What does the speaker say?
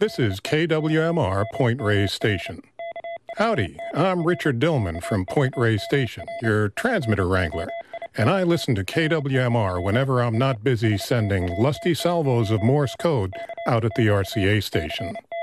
This is KWMR Point Reyes Station. Howdy, I'm Richard Dillman from Point Reyes Station, your transmitter wrangler, and I listen to KWMR whenever I'm not busy sending lusty salvos of Morse code out at the RCA station.